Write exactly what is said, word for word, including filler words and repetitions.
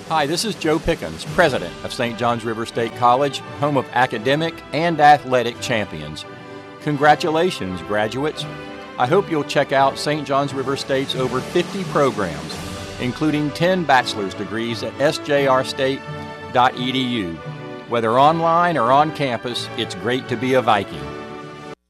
Hi, this is Joe Pickens, president of Saint Johns River State College, home of academic and athletic champions. Congratulations, graduates. I hope you'll check out Saint Johns River State's over fifty programs, including ten bachelor's degrees at s j r state dot e d u. Whether online or on campus, it's great to be a Viking.